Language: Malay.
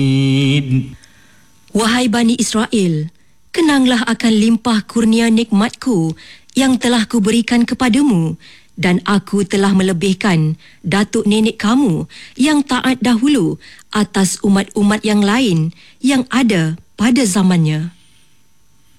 Wahai Bani Israel, kenanglah akan limpah kurnia nikmatku yang telah kuberikan kepadamu, dan aku telah melebihkan datuk nenek kamu yang taat dahulu atas umat-umat yang lain yang ada pada zamannya.